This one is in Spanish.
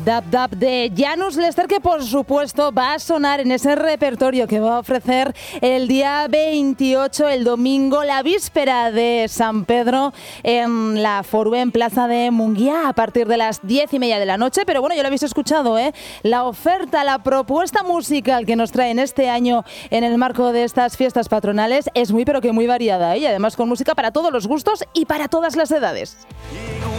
Dab Dab de Janus Lester, que por supuesto va a sonar en ese repertorio que va a ofrecer el día 28, el domingo, la víspera de San Pedro, en la Forue, en Plaza de Munguía, a partir de las 10:30 de la noche. Pero bueno, ya lo habéis escuchado, la oferta, la propuesta musical que nos traen este año en el marco de estas fiestas patronales es muy pero que muy variada, y además con música para todos los gustos y para todas las edades.